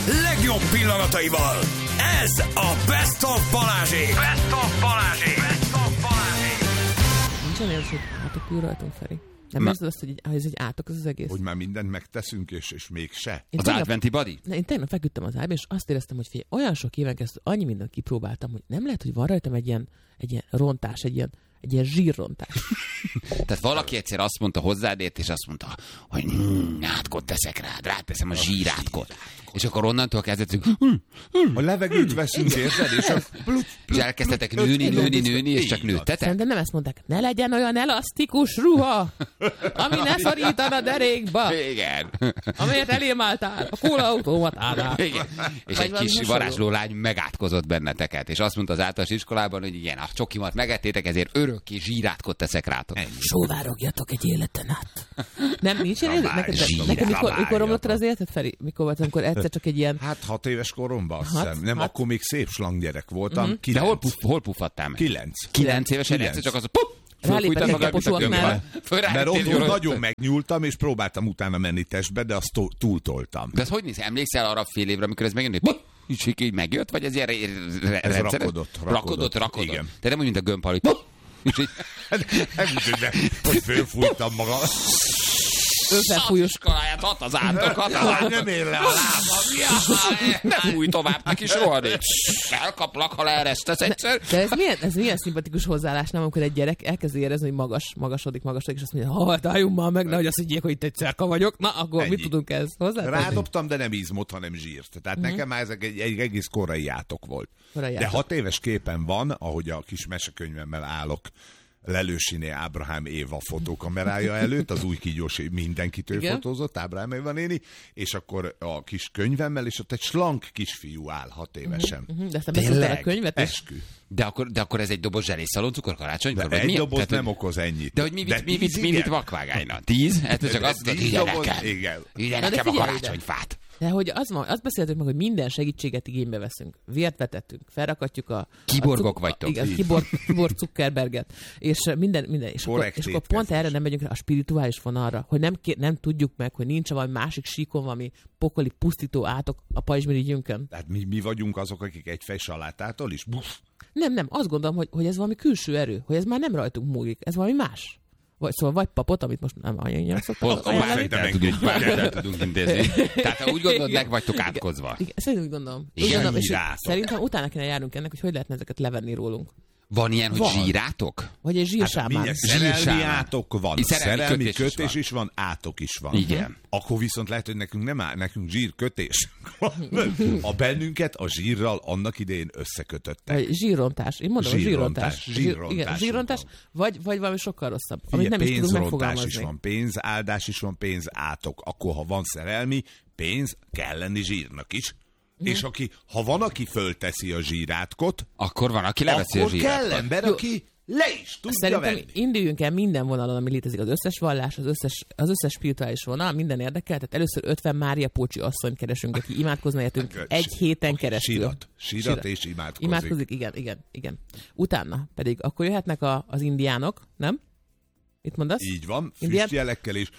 legjobb pillanataival. Ez a Best of Balázsék. Best of Balázsék. Best of Balázsék. Nincs olyan, hogy átok ül rajtunk, Feri. Nem érzed azt, hogy ez egy átok az egész? Hogy már mindent megteszünk, és mégse. Én az adventi body? Én tegnap feküdtem az ágyba, és azt éreztem, hogy figyelj, olyan sok éven keresztül annyi mindent kipróbáltam, hogy nem lehet, hogy van rajtam egy ilyen rontás, egy ilyen zsírrontás. Tehát valaki egyszer azt mondta hozzád, és azt mondta, hogy átkot teszek rád, ráteszem a zsírátkot. És akkor onnantól kezdetünk, a levegőt veszünk, érzed, és elkezdtetek nőni, és csak nőttetek? Szerintem nem ezt mondták, ne legyen olyan elasztikus ruha, ami ne szorítana a derékba. Igen. Amelyet elém álltál, a kólaautomatánál. Igen. És egy kis varázsló lány megátkozott benneteket, és azt mondta az általános iskolában, hogy igen, a csokimat megettétek, ezért örökké zsírátkot teszek rátok. Sóvárogjatok egy életen át. Nem, nincs ilyen neked mikor romlott az életed, Feri? Mikor volt, amikor egyszer csak egy ilyen... Hát 6 éves koromban, azt hiszem. Nem, akkor még szép slanggyerek voltam. De hol puffadtál meg? 9 évesen egyszer csak az rálépett egy kaposóaknál. Mert ott nagyon megnyúltam, és próbáltam utána menni testbe, de azt túltoltam. De ez hogy néz? Emlékszel arra fél évre, amikor ez megjön, hogy és így megjött, vagy ez ilyen rakodott? Igen. De nem úgy, mint a gömbhal, hogy hogy fölfújtam magam. Összefújós kaláját, hat az átokat. Nem ér le a lábam. Ne fújj tovább, neki soha nincs. Elkaplak, ha leeresztesz egyszer. De ez milyen szimpatikus hozzáállás, nem, amikor egy gyerek elkezdi érezni, hogy magasodik, és azt mondja, álljunk már meg, nehogy azt higgyék, hogy itt egy cerka vagyok. Na, akkor mit tudunk ezt hozzá? Rádobtam, de nem izmot, hanem zsírt. Tehát nekem már ezek egy egész korai átok volt. De 6 éves képen van, ahogy a kis mesekönyvemmel állok Lelősiné Ábrahám Éva fotókamerája előtt, az új kígyós mindenkitől fotózott, Ábrahám Éva néni, és akkor a kis könyvemmel, és ott egy slank kisfiú áll 6 évesen. De aztán beszéltél a könyvet? Eskü. De akkor ez egy doboz zselészaloncukor karácsonykor? De egy doboz nem okoz ennyit. De hogy mit vakvágányna? 10? Ez csak azt mondod, ide nekem a karácsonyfát. De hogy azt beszéltük meg, hogy minden segítséget igénybe veszünk. Vért vetettünk, felrakatjuk a... Kiborgok vagytok. Igen, kiborg Zuckerberget. És minden. És akkor pont erre nem megyünk rá a spirituális vonalra, hogy nem tudjuk meg, hogy nincs valami másik síkon, valami pokoli pusztító átok a pajzsmirigyünkön. Tehát mi vagyunk azok, akik egy fej salátától is? Buff. Nem. Azt gondolom, hogy ez valami külső erő, hogy ez már nem rajtunk múlik, ez valami más. Vagy papot, amit most nem anyanyag szoktak. El tudunk intézni. Tehát ha úgy gondolod, meg vagytok átkozva. Szerintem úgy gondolom. Szerintem utána kéne járnunk ennek, hogy lehetne ezeket levenni rólunk. Van ilyen, hogy zsírátok? Vagy egy zsírsámán. Szerelmi átok van. Szerelmi kötés is van, átok is van. Igen. Akkor viszont lehet, hogy nekünk zsírkötés. A bennünket a zsírral annak idején összekötöttek. Zsírrontás. Én mondom, zsírrontás. Zsírrontás. Vagy valami sokkal rosszabb. Amit nem is tudunk megfogalmazni. Is van, pénzáldás is van, pénzátok. Akkor, ha van szerelmi, pénz kell lenni zsírnak is. És ha van, aki fölteszi a zsírátkot, akkor van, aki leveszi a zsírátkot. Akkor kell ember, aki le is tudja venni. Szerintem induljunk el minden vonalon, ami létezik. Az összes vallás, az összes spirituális vonal, minden érdekel. Tehát először 50 Mária Pócsi asszonyt keresünk, aki imádkozna értünk egy héten keresztül. Sírat és imádkozik. Igen. Utána pedig akkor jöhetnek az indiánok, nem? Mit mondasz? Így van, füstjelekkel is.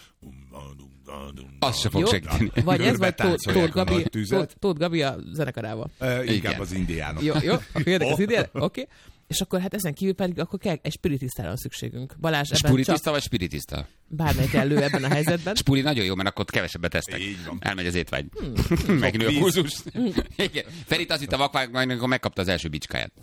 Azt se fog segíteni. Vagy ez, vagy Tóth Gabi a zenekarával. Inkább az indiánok. Jó, akkor jönnek az indiánok, oké. És akkor hát ezen kívül pedig akkor kell egy spiritisztára van szükségünk. Balázs, spiritiszta vagy spiritista? Bármelyik elő ebben a helyzetben. Spuri nagyon jó, mert akkor kevesebbet tesznek. Elmegy az étvágy. Megnő a pulzus. Ferit azt itt a vakvágmány, amikor megkapta az első bicskáját.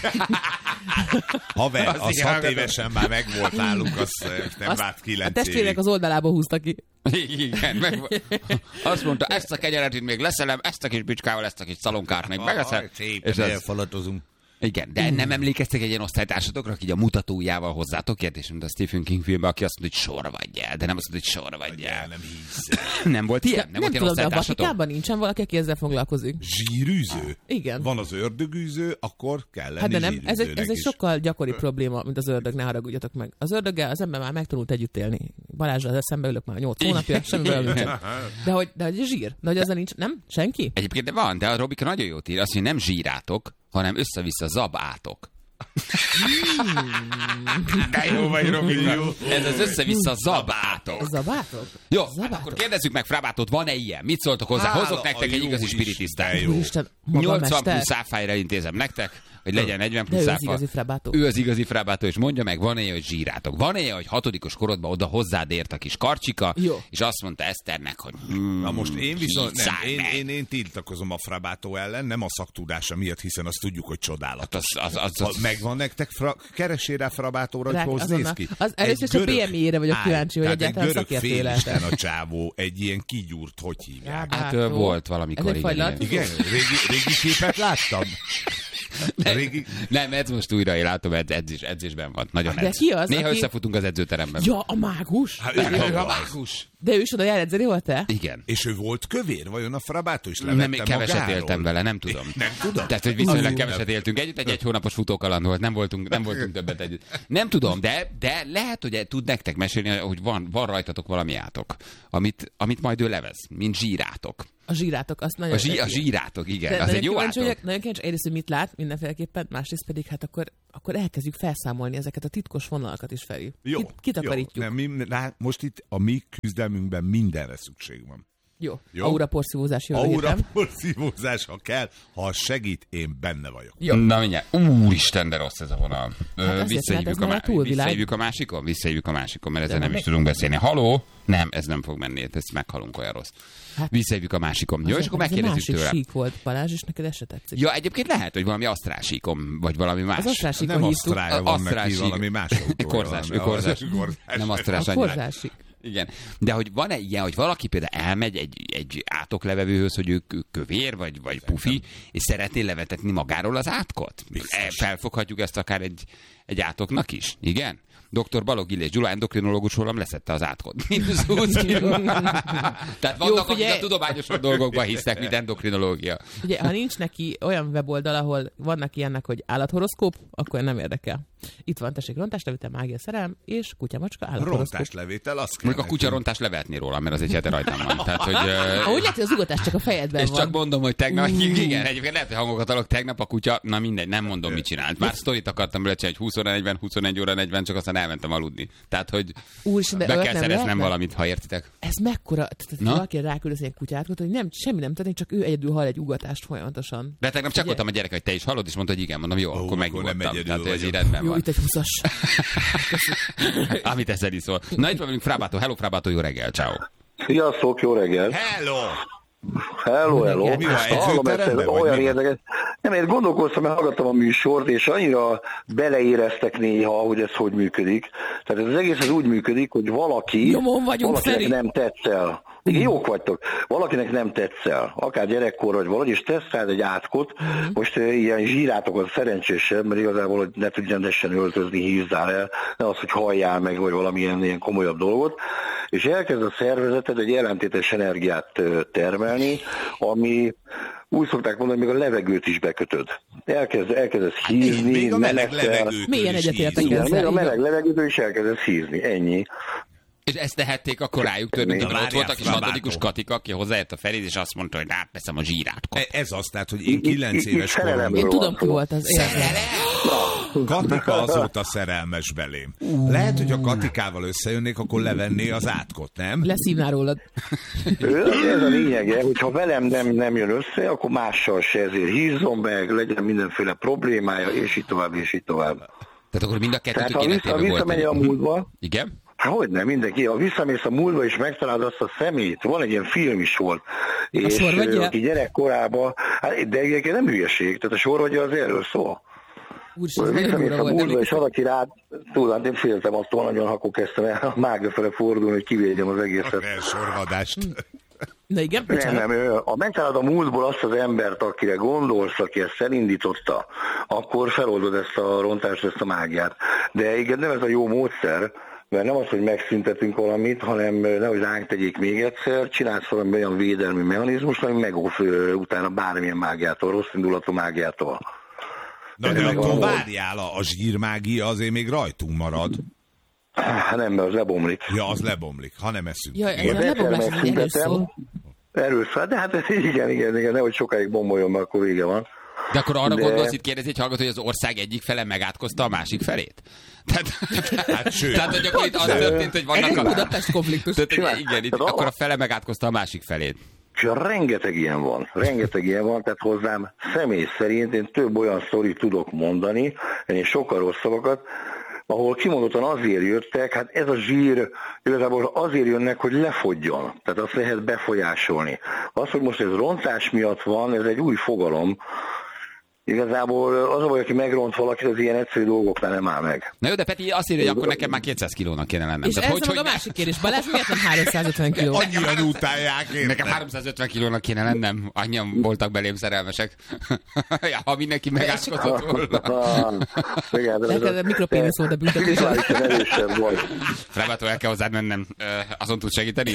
Haver, az 6 évesen már megvolt nálunk, az nem várt 9 évig. A testvérek az oldalába húzta ki. Igen, azt mondta, ezt a kenyeret még leszelem, ezt a kis bicskával, ezt a kis szalonkát még megeszem. És elfalatozunk. Igen, de nem emlékeztek egy ilyen osztálytársatokra, aki így a mutatójával hozzátok kérdés, mint a Stephen King filmben, aki azt mondta, hogy sorvadj el, de nem azt mondta, hogy sorvadj el. Nem hiszem. Nem volt ilyen? Nem volt ilyen osztálytársatok? A Vatikánban nincsen valaki, aki ezzel foglalkozik. Zsírűző? Igen. Van az ördögűző, akkor kell lenni hát de nem, ez egy sokkal gyakori probléma, mint az ördög, ne haragudjatok meg. Az ördöggel az ember már megtanult együtt élni. Balázsral eszembe ülök már 8 hónapja, semmivel nincsen. De hogy zsír, de hogy ezzel nincs, nem? Senki? Egyébként de van, de a Robika nagyon jót ír, azt mondja, nem zsírátok, hanem össze-vissza zabátok. De jó vagy, Robika. Ez az össze-vissza zabátok. Zabátok? Jó, hát akkor kérdezzük meg Frabátot, van-e ilyen? Mit szóltok hozzá? Hozok nektek egy igazi spiritisztát. 80 plusz áfájra intézem nektek, hogy legyen 40 plusz áfa. Ő az igazi Frabátó, és mondja meg, van-e, hogy zsírátok? Van-e, hogy 6. korodban oda hozzád ért a kis karcsika, és azt mondta Eszternek, hogy na most én viszont nem, én tiltakozom a Frabátó ellen, nem a szaktudása miatt, hiszen azt tudjuk, hogy csodálatos. Megvan nektek, keressél rá Frabátóra, hogy hoz néz ki. Először csak PMI-re vagyok kíváncsi, hogy egyáltalán szakértő lehet. a csávó, egy ilyen kigyúrt, hogy hívják? Hát volt valamikor. Igen, régi képet láttam. Nem, ez most újra, én látom, edzésben van. Nagyon edz. Néha összefutunk az edzőteremben. Ja, a mágus? A mágus. De ő is oda jár edzeni, volt te? Igen. És ő volt kövér? Vajon a Frabátó is levette magáról? Nem, keveset éltem vele, nem tudom. Nem tudom? Tehát, hogy viszonylag keveset éltünk együtt, egy hónapos futókaland volt, nem voltunk többet együtt. Nem tudom, de lehet, hogy tud nektek mesélni, hogy van rajtatok valami átok, amit majd ő levez, mint zsírátok. A zsírátok, azt nagyon a zsírátok, igen. De az egy jó átok. Nagyon kíváncsi, egyrészt, hogy mit lát mindenféleképpen, másrészt pedig hát akkor elkezdjük felszámolni ezeket a titkos vonalakat is felül. Kitakarítjuk. Most itt a mi küzdelmünkben mindenre szükség van. Jó. Auraporszívózás, jó. Auraporszívózás, ha kell, ha segít, én benne vagyok. Jó. Na mindjárt. Úristen, de rossz ez a vonal. Visszahívjuk a másikon, mert ezzel nem is tudunk beszélni. Haló? Nem, ez nem fog menni, ezt meghalunk, olyan rossz. Visszahívjuk a másikon. Jó, és akkor megkérdezzük tőle. Sík volt, Balázs, és neked ez se tetszik. Ja, egyébként lehet, hogy valami asztrálsíkom, vagy valami más. Az asztrálsíkon hívtuk. Nem asztrálja van neki, valami más. Korzás. Nem asztrálás annyira. Igen. De hogy van-e ilyen, hogy valaki például elmegy egy átoklevevőhöz, hogy ő kövér, vagy pufi, és szeretné levetetni magáról az átkot? Felfoghatjuk ezt akár egy átoknak is? Igen? Dr. Balogh Illés Gyula, endokrinológus rólam leszette az átkot. Tehát vannak, akik a tudományos dolgokban hisznek, mint endokrinológia. Ugye, ha nincs neki olyan weboldal, ahol vannak ilyenek, hogy állathoroszkóp, akkor nem érdekel. Itt van, tessék, rontáslevétel, mágia, szerelem, és kutyamacska, állathoroszkóp. Rontáslevétel, azt kell. Mondjuk a kutyarontást levetni róla, mert az egy hete rajtam van. Tehát, hogy, úgy lehet, hogy az ugatás csak a fejedben és van. csak mondom, hogy tegnap, igen, egyébként lehet, hogy hangokat adok, tegnap a kutya, na mindegy, nem mondom, mit csinált. Már sztorit akartam belecsinálni, hogy 20 óra 40, 21 óra 40, csak aztán elmentem aludni. Tehát, hogy be kell szereznem valamit, ha értitek. Ez mekkora, valaki ráküldesz egy kutyátkot, hogy nem, semmi nem történik, csak ő egyedül hall egy ugatást folyamatosan. De tegnap csekkoltam a gyerek, hogy te is hallod, és mondta, hogy igen, mondom, jó, akkor megnyugodtam. Tehát ez így rendben van. Jó, itt egy 20-as. Amit ezzel is szól. Na, itt van velünk Frabátó. Hello, Frabátó, jó reggel, ciao. Sziasztok, jó reggel. Hello. Mi van, olyan érdekes. Nem, én gondolkoztam, mert hallgattam a műsort, és annyira beleéreztek néha, hogy ez hogy működik. Tehát ez az egész az úgy működik, hogy valakinek nem tetszel. Igen, jók vagytok. Valakinek nem tetszel, akár gyerekkor vagy valahogy, és tesz rád egy átkot. Most ilyen zsírátok az szerencsésebb, mert igazából, hogy ne tudj rendesen öltözni, hízzál el, ne az, hogy halljál meg, vagy valamilyen ilyen komolyabb dolgot. És elkezd a szervezeted egy ellentétes energiát termelni, ami úgy szokták mondani, még a levegőt is bekötöd. Elkezdesz hízni, még a meleg levegőt milyen egyetértek ezzel. A meleg levegőt is elkezdesz hízni, ennyi. És ezt tehették akkor rájuk törni, hogy ott volt a kis 6. Katika, aki hozzájött a Ferid, és azt mondta, hogy átveszem a zsírátkot. Ez az, tehát, hogy én 9 éves koromban... Én tudom, ki volt az. Katika azóta szerelmes belém. Lehet, hogy a Katikával összejönnék, akkor levenné az átkot, nem? Leszívná rólad. Ez a lényege, hogyha velem nem jön össze, akkor mással se, ezért hízzon meg, legyen mindenféle problémája, és így tovább, és így tovább. Tehát akkor mind a kettőtök életében volt. Visszamegy a múltba. Igen? Hogyne, mindenki. Ha visszamész a múltba és megtalálod azt a szemét, van egy ilyen film is volt, és aki gyerekkorában, de egyébként nem hülyeség, tehát a sorvagya az erről szól. Visszamész a múltba, és valaki rád, tudod, én féltem attól nagyon, akkor kezdtem el a mágia fele fordulni, hogy kivédjem az egészet. A sorvadást. De igen, nem, ha megtalálod a múltból azt az embert, akire gondolsz, aki ezt elindította, akkor feloldod ezt a rontást, ezt a mágiát. De igen, nem ez a jó módszer, mert nem az, hogy megszüntetünk valamit, hanem nehogy ránk tegyék még egyszer, csinálsz valami olyan védelmi mechanizmus, ami megóv utána bármilyen mágiától, rossz indulatú mágiától. Na de akkor várjál, a zsírmágia azért még rajtunk marad. Nem, mert az lebomlik. Ja, az lebomlik, ha nem eszünk. Ja, ez a lebomblásos erős szó. De hát igen, nehogy sokáig bomboljon, mert akkor vége van. De akkor arra gondolsz, itt kérdezi egy hallgató, hogy az ország egyik fele megátkozta a másik felét? Tehát hogy akkor itt az történt, hogy vannak a Budapest konfliktus. Igen, itt akkor a fele megátkozta a másik felét. És rengeteg ilyen van, tehát hozzám személy szerint én több olyan sztorit tudok mondani, én sokkal rosszabbakat, ahol kimondottan azért jöttek, hát ez a zsír igazából azért jönnek, hogy lefogyjon, tehát azt lehet befolyásolni. Az, hogy most ez rontás miatt van, ez egy új fogalom. Igazából az a baj, aki megront valakit, az ilyen egyszerű dolgoknál nem áll meg. Na jó, de Peti azt írja, hogy akkor nekem már 200 kilónak kéne lennem. És ez a másik kérdés. Balázs, miért nem 350 kiló? Annyian utálják én. Nekem 350 kilónak kéne lennem. Annyian voltak belém szerelmesek. Ja, ha mindenki megáskodott volna. Neked a mikropénisz volt a büntetés. Frebától el kell hozzád mennem. Azon tud segíteni?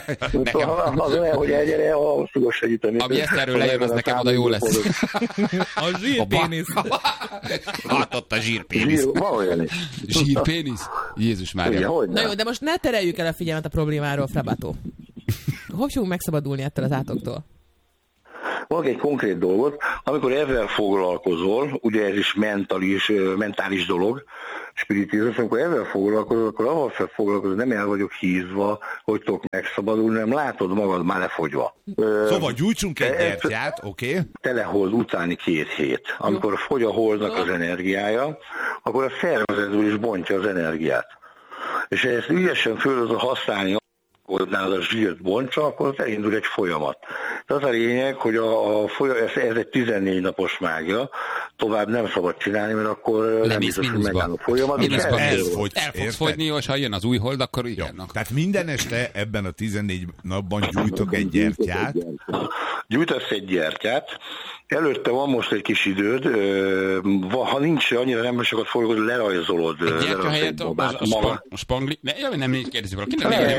Az olyan, hogy egyre, ha tudok segíteni. Ami ezt erről lejön, az nekem oda jó lesz. A zsírpénisz. Hát ott a zsírpénisz. Zsírpénisz? Jézus Mária. Na jó, de most ne tereljük el a figyelmet a problémáról, Frabátó. Hogy fogunk megszabadulni ettől az átoktól? Van egy konkrét dolgot, amikor ezzel foglalkozol, ugye ez is mentális dolog, spiritizmus, amikor ezzel foglalkozol, akkor ahol foglalkozol, nem el vagyok hízva, hogy tudok megszabadulni, nem látod magad már lefogyva. Szóval gyújtsunk egy gyertyát, oké? Telehold utáni 2 hét. Amikor fogy a holdnak az energiája, akkor a szervezetből is bontja az energiát. És ha ezt ügyesen föl használni, hogy nálad a zsírt bontsa, akkor elindul egy folyamat. De az a lényeg, hogy ez egy 14 napos mágia, tovább nem szabad csinálni, mert akkor nem biztos, hogy megáll a folyamat. El fogsz fogyni, és ha jön az új hold, akkor igen. Tehát minden este ebben a 14 napban gyújtok egy gyertyát. Gyújtasz egy gyertyát, előtte van most egy kis időd, ha nincs annyira nem sokat foglalkozol, lerajzolod. Egy gyertya helyett a spangli... Nem kérdezik valaki.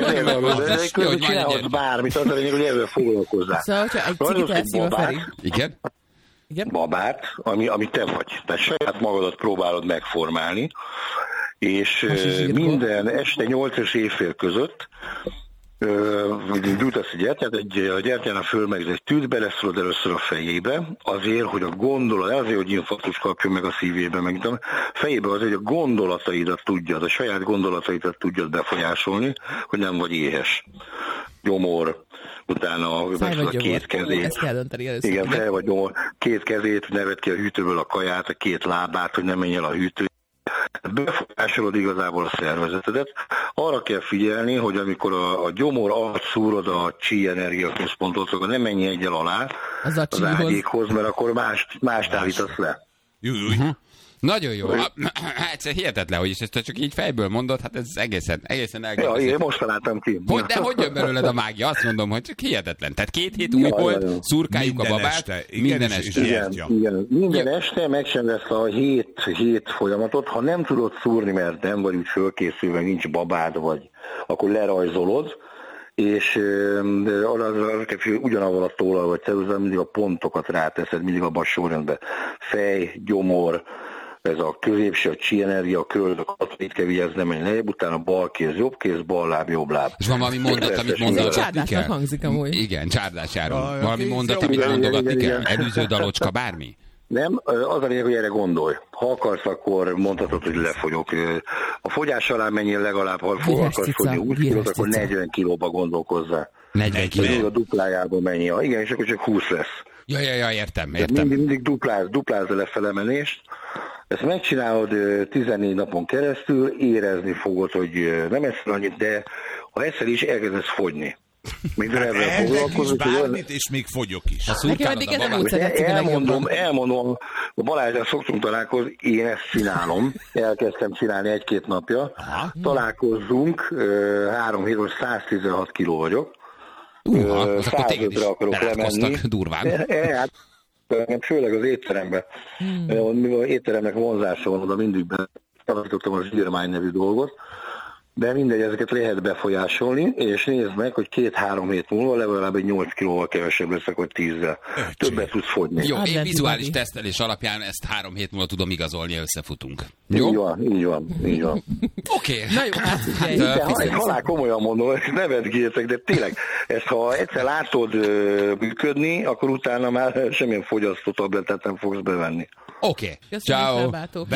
Csinálhatsz bármit, az a lényeg, hogy ezzel foglalkozzál. Szóval, hogyha egy cigit elszív a Feri. Igen? Babát, ami te vagy. Tehát saját magadat próbálod megformálni, és minden este 8 és éjfél között gyújtasz egy gyertyát, a gyertyának fölmegz egy tűt, beleszólod először a fejébe, azért, hogy a gondolat, azért, hogy infarktus kapjon meg a szívébe, meg fejébe azért, hogy a gondolataidat tudjad, a saját gondolataidat tudjad befolyásolni, hogy nem vagy éhes. Gyomor, utána a 2 kezét. Ezt kell dönteni először. Igen, fel vagy gyomor, 2 kezét, neved ki a hűtőből a kaját, a 2 lábát, hogy nem menj el a hűtő. Befolyásolod igazából a szervezetedet. Arra kell figyelni, hogy amikor a gyomor alatt szúrod a chi energiaközpontot, akkor nem menj egyel alá az ágyékhoz, mert akkor mást állítasz le. Nagyon jó. Egyszer hihetetlen, hogy ezt csak így fejből mondod, hát ez egészen elgondolás. Ja, én most találtam ki. De hogy jön belőled a mágia? Azt mondom, hogy csak hihetetlen. Tehát 2 hét új volt, szurkáljuk minden a babát, este. Minden este. Igen. Minden este megcsinálsz a 7 folyamatot. Ha nem tudod szúrni, mert nem vagy úgy fölkészülve, nincs babád, vagy akkor lerajzolod, és ugyanavval a tollal vagy ceruzával mindig a pontokat ráteszed, mindig abban a sorrendben. Fej, gyomor, ez a középső, a chi energia, a köldök, itt kell vigyázni, nem menj lejjebb, utána bal kéz, bal láb, jobb láb. És van valami mondat, amit mondogatni kell? Csárdásnak hangzik amúgy. Igen, csárdás járunk. Valami mondat, amit mondogatni kell? Előző dalocska, bármi? Nem, az a lényeg, hogy erre gondolj. Ha akarsz, akkor mondhatod, hogy lefogyok. A fogyás alá menjél legalább, ha akarsz fogyni 20 kilót, akkor 40 kilóba gondolkozzá. 40 kiló? A duplájába menjél. Igen, és akkor csak 20 lesz. Ja, értem. Mindig duplázd a lefelemenést. Ezt megcsinálod 14 napon keresztül, érezni fogod, hogy nem eszel annyit, de ha eszel is, elkezdesz fogyni. Elkezdesz bármit, és még fogyok is. Elmondom, a Balázsral szoktunk találkozni, én ezt csinálom, elkezdtem csinálni 1-2 napja. Találkozzunk, 3 hétről 116 kiló vagyok. Az akkor téged is belátkoztak durván. Főleg az étteremben. Mivel az étteremnek vonzása van, oda mindig betartottam a zsírmány nevű dolgot, de mindegy, ezeket lehet befolyásolni, és nézd meg, hogy 2-3 hét múlva legalább egy 8 kilóval kevesebb leszek, vagy 10-zel. Többet tudsz fogyni. Jó, én vizuális tesztelés alapján ezt 3 hét múlva tudom igazolni, összefutunk. Jó? Így van. Oké. Na jó, hát halál komolyan mondom, ezt nevetgéltek, de tényleg, ezt ha egyszer látod működni, akkor utána már semmilyen fogyasztó tabletet nem fogsz bevenni. Oké. Ciao.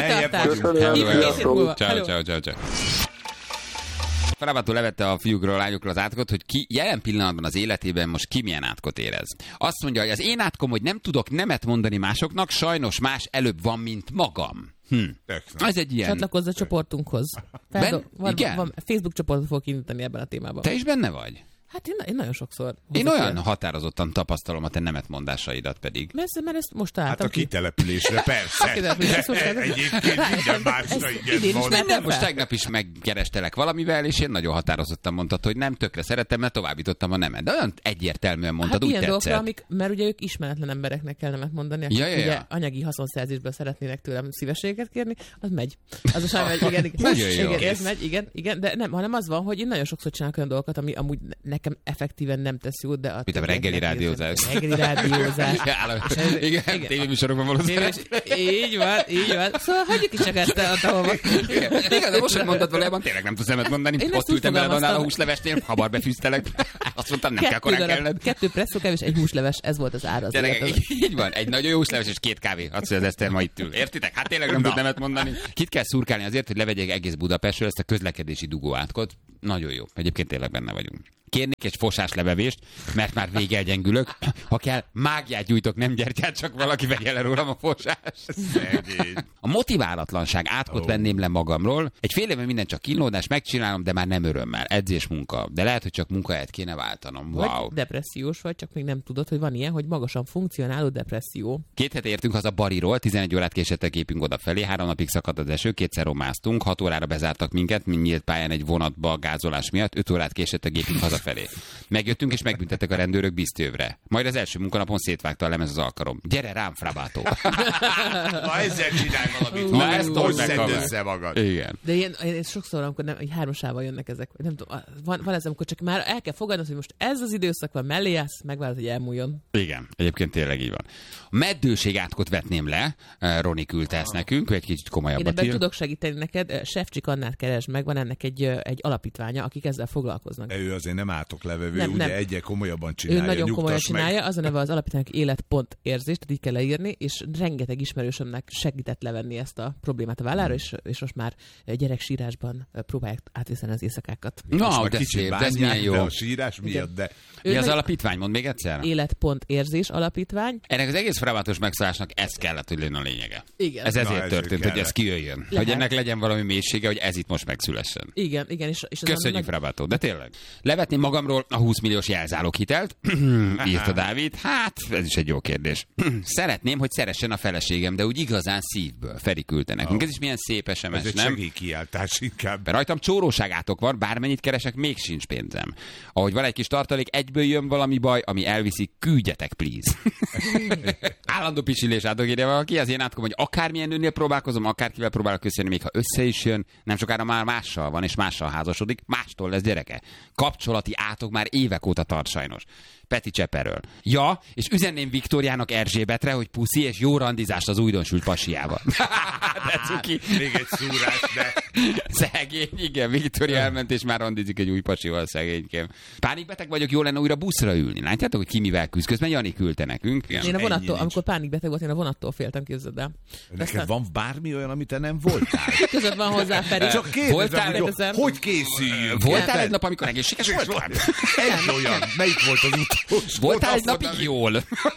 Ciao. Felabától levette a fiúkról, a lányokról az átkot, hogy ki jelen pillanatban az életében most ki milyen átkot érez. Azt mondja, hogy az én átkom, hogy nem tudok nemet mondani másoknak, sajnos más előbb van, mint magam. Ez egy ilyen... Csatlakozz a csoportunkhoz. Van Facebook csoportot fogok indítani ebben a témában. Te is benne vagy? Hát én nagyon sokszor. Én olyan határozottan tapasztalom a te nemetmondásaidat pedig. Mert ezt most találtam Hát a kitelepülésre, persze. Egyébként minden másra igen. Most tegnap is megkerestelek valamivel, és én nagyon határozottan mondtad, hogy nem, tökre szeretem, mert továbbítottam a nemet. De olyan egyértelműen mondtad, úgy tetszett. Dolgokra, mert ugye ők ismeretlen embereknek kell nemet mondani, akik ugye anyagi haszonszerzésből szeretnének tőlem szívességet kérni, az megy. Az a sajnos, igen, de nem, hanem az van, hogy én nagyon sokszor csinálok olyan dolgokat, ami amúgy nekem effektíven nem tesz jót, de... Mint a reggeli rádiózás. Igen, tévéműsorokban valószínűleg. Így van. Szóval hagyjuk is csak ezt a Igen, de most, hogy mondtad valójában, tényleg nem tudsz nemet mondani. Ott ültem veled annál a húslevesnél, hamar befűztelek. Azt mondtam, nem kell korán kellett. 2 presszókevés, 1 húsleves, ez volt az ára. Így van, egy nagyon jó húsleves és 2 kávé. Azt mondja, az Eszter ma itt ül. Értitek? Hát tényleg nem tud nemet mondani. Kit kell szurkálni azért, hogy levegyek egész Budapestről ezt a közlekedési dugóátkot. Nagyon jó. Egyébként tényleg benne vagyunk. Kérnék egy fosás lebevést, mert már végig gyengülök. Ha kell, mágiát gyújtok, nem gyertyát, csak valaki vegye le rólam a fosást. A motiválatlanság átkot venném le magamról. Egy fél éve minden csak kínlódás, megcsinálom, de már nem örömmel. Edzés, munka. De lehet, hogy csak munkahelyet kéne váltanom. Wow. Vagy depressziós vagy, csak még nem tudod, hogy van ilyen, hogy magasan funkcionáló depresszió. 2 hete értünk haza Bariról, 11 órát késettek gépünk odafelé, 3 napig szakadt az eső, 2-szer romáztunk, 6 órára bezártak minket, mint nyílt pályán egy vonatba gázolás miatt, 5 órát késettek gépünk hazafelé. Megjöttünk és megbüntettek a rendőrök Bisztővre. Majd az első munkanapon szétvágta a lemez az alkarom. Gyere rám, Frabátó! Na ezzel csinálj valamit. Na ezt hogy szedd össze magad. Igen. De én sokszor, amikor nem, egy 3-asával jönnek ezek. Nem tudom, van ez, amikor csak már el kell fogadnod, hogy most ez az időszak van, mellé állsz, megvárod, hogy elmúljon. Igen, egyébként tényleg így van. A meddőség átkot vetném le. Roni küldte ezt nekünk, egy kicsit komolyabbat ír. Én ebben tudok segíteni neked. Sefcsik Annát keresd meg, van ennek egy alapítványa, akik ezzel foglalkoznak. De ő azért nem átoklevevő, ugye egyre komolyabban csinálja. Ő nagyon komolyan csinálja, az a neve az alapítványnak élet.érzés, tehát így kell leírni, és rengeteg ismerősömnek segített levenni ezt a problémát a vállára, és most már gyereksírásban próbálják átviszeni az éjszakákat. Na, de szép, de ez milyen jó. De a sírás miatt, de... Mi az alapítvány? Mondd még egyszer. Élet.érzés alapítvány. Ennek az egész frabátos megszállásnak ez kellett, hogy legyen a lényege. Igen. Ez ezért történt, hogy ez kijöjjön. Hogy ennek legyen valami mélysége, hogy ez itt most megszülessen. Igen. És köszönjük, Frabátó, de tényleg. Levetném magamról a 20 milliós jelzáloghitelt, írta Dávid. Hát, ez is egy jó kérdés. Szeretném, hogy szeressen a feleségem, de úgy igazán szívből. Feri küldte nekünk. Ez is milyen szép SMS, ez nem? Ez egy segélykiáltás inkább. Rajtam csóróságátok van, bármennyit keresek, még sincs pénzem. Ahogy van egy kis tartalék, egyből jön valami baj, ami elviszi, küldjetek, please. Állandó pisilés átok ide valaki, az én átkom, hogy akármilyen nőnél próbálkozom, akárkivel próbálok köszönni, még ha össze is jön, nem sokára már mással van, és mással házasodik, mástól lesz gyereke. Kapcsolati átok már évek óta tart sajnos. Peti Cseperről. Ja, és üzenném Viktóriának Erzsébetre, hogy puszi és jó randizást az újdonsült pasiával. De cuki. Még egy szúrás, de... Szegény, igen, Viktória elment, és már randizik egy új pasival, szegénykém. Pánikbeteg vagyok, jó lenne újra buszra ülni. Látjátok, hogy ki mivel küzd? Közben Jani küldte nekünk. Igen. Én a vonattól, amikor pánikbeteg volt, én a vonattól féltem, képzeld el. Neked van bármi olyan, amit te nem voltál? Között van hozzá, Feri. Csak kérdezem, hogy készüljünk? Voltál egy nap, amikor egészséges voltál? Egy olyan. Melyik volt az utolsó? Voltál egy napig jól?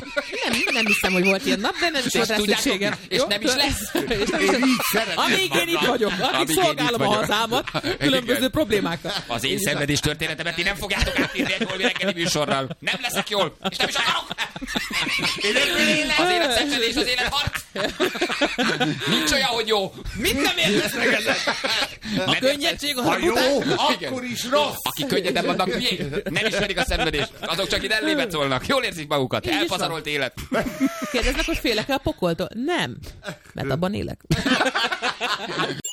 Nem hiszem, hogy volt ilyen nap, de nem is volt rá szükségem. És nem is lesz. Amíg én itt vagyok, amíg szolgálom a hazámat, különböző problémákat. Az én szenvedés történetemet ti nem fogjátok átírni egy holmi reggeli műsorral. Nem leszek jól, és nem is akarok. Az élet szenvedés, az élet harc. Nincs olyan, hogy jó. Mit nem értesz meg ezek? A könnyedség az a jó, akkor is rossz. Aki könnyedebb vannak, nem ismerik a szenvedést. Azok csak itt ellébe szólnak. Jól érzik magukat. Elpazarolt élet. Kérdeznek, hogy félek-e a pokoltól? Nem. Mert abban élek.